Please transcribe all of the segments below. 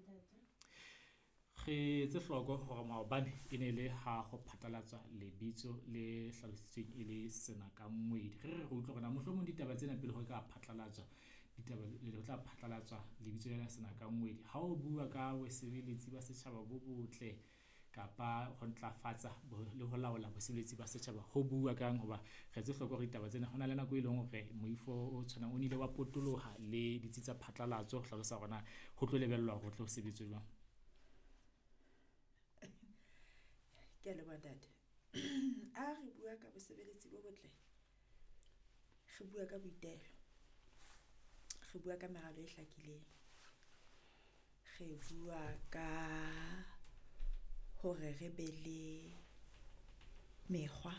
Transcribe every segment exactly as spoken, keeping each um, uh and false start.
Re tse hloko hore maobane e ne le ha ho phatlalatswa lebitso le hlalositsweng e le Senakangwedi. Re re re utlwa hore mohlomong ditaba tsena pele ho ka phatlalatswa ditaba le ho tla phatlalatswa lebitso la Senakangwedi. Ha o bua ka bosebeletsi ba setjhaba bo botle kapa ho ntlafatsa le ho laola bosebeletsi ba setjhaba, ho bua kang hoba re tse hloko re ditaba tsena hona le nako e leng hore moifo o tshwana o nile wa potoloha le ditsi tsa phatlalatso ho hlalosa rona ho tlo lebellwa ho tlo sebetswe jwang. Ke le badade a re bua ka bosebeletsi bo botle, re bua ka boitelo, re bua ka meralo e hlakileng, re bua ka hore re be le mekgwa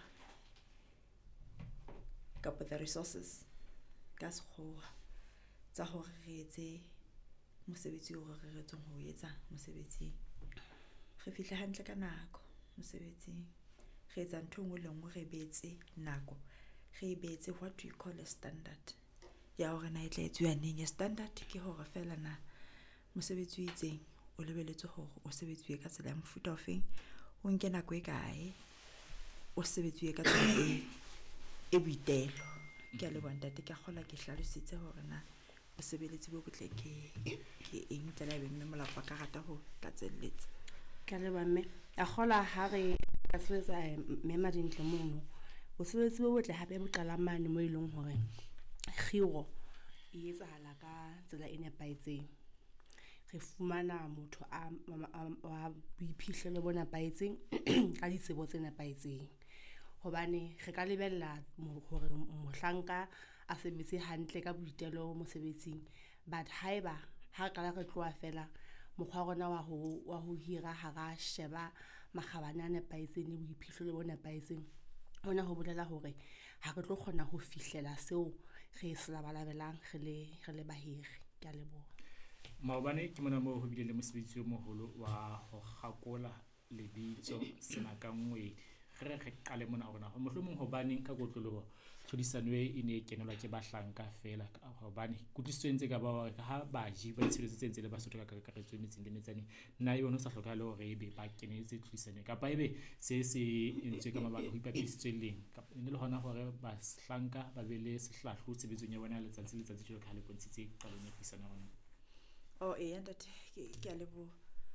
kapa the resources ka sekgowa tsa hore re etse mosebetsi o re re tsong ho etsa mosebetsing, re fihle hantle ka nako mosebetsing, re etsa ntho engwe le engwe re betse nako, re betse what we call a standard ya hore na e tla etsuwa neng. Standard ke hore fela na mosebetsi o itseng o lebeletse hore o sebetsuwe ka tsela ya mofuta ofeng, o nke nako e kae, o sebetsuwe ka tsela e e boitelo. Ke a le bontate ke kgola ke hlalositse hore na bosebeletsi bo botle ke ke eng tla be mme molapa ka rata ho tlatselletsa ka le ba mme a kgola ha re ka sebetsa mema dintle mono bosebeletsi bo botle hape bo qala mane mo ileng hore khiro e etsahala ka tsela e nepaetseng. Re fumana motho a wa boiphihlelo bona paetseng ka ditsebo tse nepaetseng, hobane re ka lebella hore mohlanka a sebetse hantle ka boitelo mosebetsing, but haeba ha kala re tloa fela mokgwa rona wa ho wa ho hira ha ga sheba makgabane a nepaetseng le boiphihlelo bona paetseng, hona ho bolela hore ha re tlo kgona ho fihlela seo re se labalabelang re le re le bahiri. Ke a leboha. Maobane ke mona mo ho bile le mosebetsi o moholo wa ho gakola lebitso Senakangwedi. Re re qale mona hore mohlomong hobaneng ka kotloloho tlhodisano e ne e kenelwa ke bahlanka fela, hobane kutlwisitswe ntse ka ba hore ha baji ba tshireletso tse ntse le Basotho ka kakaretso e metseng le metsane nna e bona sa hlokahale hore ebe ba kenetse tlhodisano kapa ebe se se entswe ka mabaka ho ipapisitswe leng kapa ne le hona hore bahlanka ba be le sehlahlo tshebetsong ya bona letsatsi le letsatsi jwalo ka ha le bontshitse qalong ya tlhodisano ya bona. Oh eh ntate ke a leboha.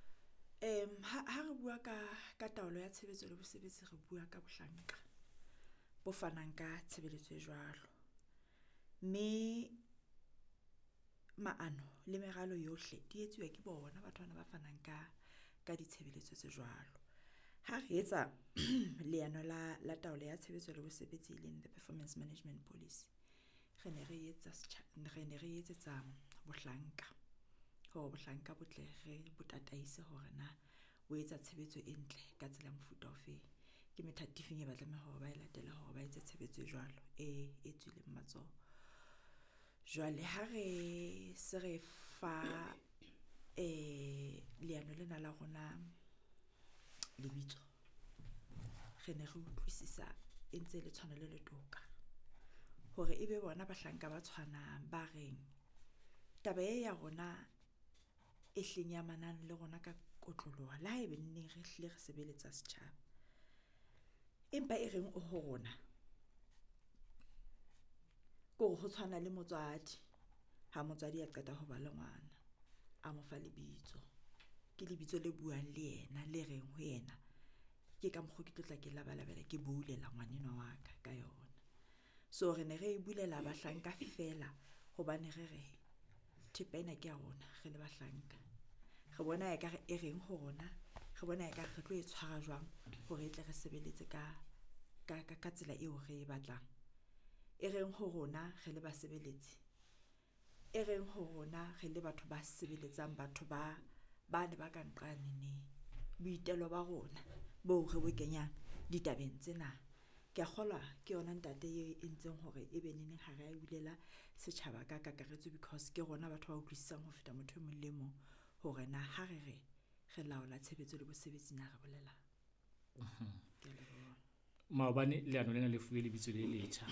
Em ha ha re bua ka ka taolo ya tshebetso le bosebetsi, re bua ka bohlanka bo fanang ka tshebeletso e jwalo, mme maano le meralo yohle di etsuwa ke bona batho bana ba fanang ka ka ditshebeletso tse jwalo. Ha re etsa leano la la taolo ya tshebetso le bosebetsi le the performance management policy, re ne re etsa re ne re etsetsa bohlanka ho bohlanka botle re botataise hore na o etsa tshebetso e ntle ka tsela mofuta ofeng, ke methatifeng e batla me ho ba e latela hore ba etse tshebetso e jwalo e e tswileng matsoho. Jwale ha re se re fa eh leano lena la rona lebitso, re ne re utlwisisa e ntse le tshwana le letoka hore ebe bona bahlanka ba tshwanang ba reng taba e ya rona e hlenyamanang le rona ka kotloloha la ebe nne re hle re sebeletsa setjhaba, empa e reng o ho rona ko ho tshwana le motswadi ha motswadi a qeta ho ba le ngwana a mo fa lebitso, ke lebitso le buang le yena le reng ho yena ke ka mokgo ke tlotla ke labalabela ke bulela ngwaneno wa ka ka yona. So re ne re bulela bahlanka fela hobane re re thepena ke a rona re le bahlanka, re bona ya ka e reng ho rona, re bona ya ka re tlo e tshwara jwang hore e tle re sebeletse ka ka ka tsela eo re e batlang, e reng ho rona re le basebeletsi, e reng ho rona re le batho ba sebeletsang batho ba ba ne ba ka nqane ne boitelo ba rona bo re bo kenyang ditabeng tsena. Ke a kgolwa ke yona ntate e entseng hore ebe nene ha re a bulela setjhaba ka kakaretso, because ke rona batho ba utlwisisang ho feta motho e mong le mong hore na ha re re re laola tshebetso le bosebetsi na re bolela. Maobane leano lena le fuwe lebitso le letjha